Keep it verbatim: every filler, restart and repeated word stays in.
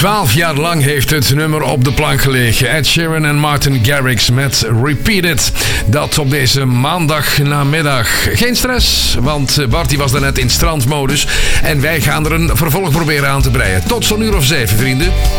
Twaalf jaar lang heeft het nummer op de plank gelegen. Ed Sheeran en Martin Garrix met Repeat It. Dat op deze maandagnamiddag. Geen stress, want Bartie was daarnet in strandmodus. En wij gaan er een vervolg proberen aan te breien. Tot zo'n uur of zeven, vrienden.